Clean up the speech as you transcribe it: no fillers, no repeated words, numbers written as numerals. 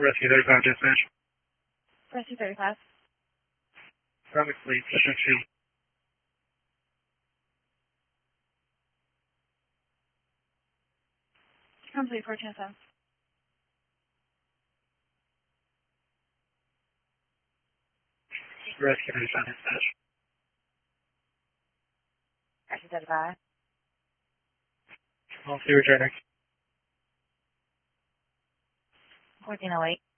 Rescue 35 dispatch. Rescue 35. Traffic fleet, position 2. Complete 410. Rescue 35 dispatch. Rescue 35. All three returning. 1408.